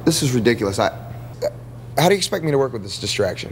This is ridiculous. How do you expect me to work with this distraction?